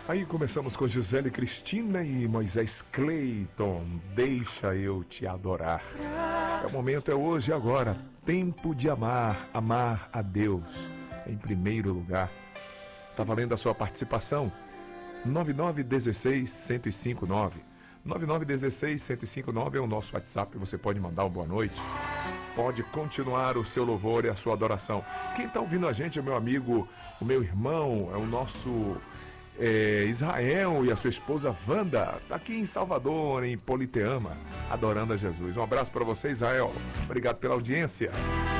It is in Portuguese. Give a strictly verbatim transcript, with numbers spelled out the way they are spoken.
Aí começamos com Gisele Cristina e Moisés Clayton. Deixa eu te adorar. É o momento, é hoje e agora. Tempo de amar, amar a Deus em primeiro lugar. Tá valendo a sua participação? nove nove um seis, um zero cinco nove. nove nove um seis, um zero cinco nove é o nosso WhatsApp. Você pode mandar uma boa noite. Pode continuar o seu louvor e a sua adoração. Quem está ouvindo a gente é meu amigo, o meu irmão, é o nosso é, Israel e a sua esposa Wanda, tá aqui em Salvador, em Politeama, adorando a Jesus. Um abraço para você, Israel. Obrigado pela audiência.